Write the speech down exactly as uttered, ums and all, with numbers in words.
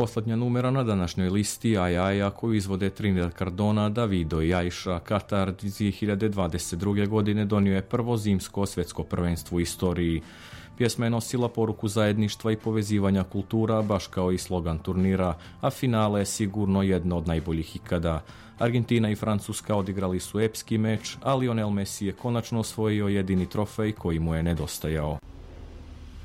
Posljednja numera na današnjoj listi Ajaja koju izvode Trinidad Cardona, Davido i Aisha Qatar dvije hiljade dvadeset druge. godine donio je prvo zimsko svjetsko prvenstvo u istoriji. Pjesma je nosila poruku zajedništva i povezivanja kultura, baš kao i slogan turnira, a finale je sigurno jedno od najboljih ikada. Argentina i Francuska odigrali su epski meč, a Lionel Messi je konačno osvojio jedini trofej koji mu je nedostajao.